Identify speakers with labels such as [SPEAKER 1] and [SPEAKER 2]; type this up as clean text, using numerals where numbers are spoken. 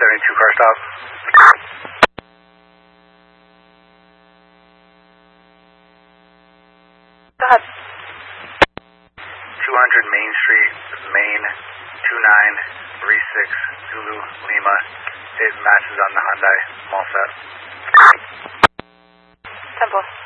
[SPEAKER 1] 72 car stop.
[SPEAKER 2] Go ahead.
[SPEAKER 1] 200 Main Street, Maine, 2936 Zulu Lima. It matches on the Hyundai. I'm all set.
[SPEAKER 2] 10-4.